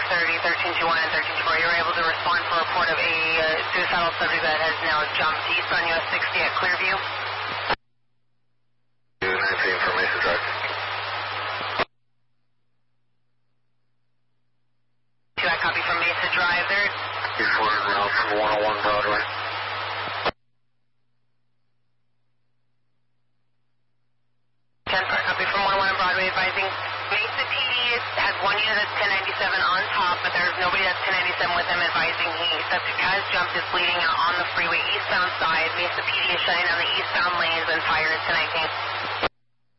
1321 and 1324. You were able to respond for a report of a suicidal subject that has now jumped east on US 60 at Clearview. 219 from Mesa Drive. I copy from Mesa Drive there. He's flying around from 101 Broadway. 10 copy from 101 Broadway advising Mesa PD has one unit that's 1097 on top, but there's nobody that's 1097 with him advising he subject has jumped, is bleeding out on the freeway eastbound side. Mesa PD is shutting down the eastbound lanes and fire is 1019.